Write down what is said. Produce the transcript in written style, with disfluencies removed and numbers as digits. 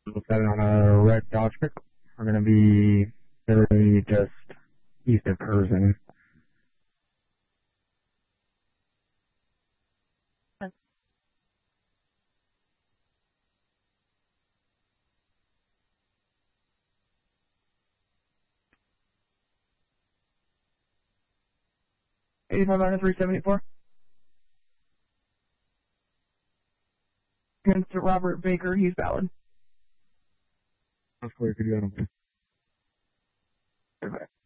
We'll set it on a red Dodge pick. We're going to be literally just east of Curzon. $85,374. Against Robert Baker, he's valid. That's clear. Could you go on? Perfect.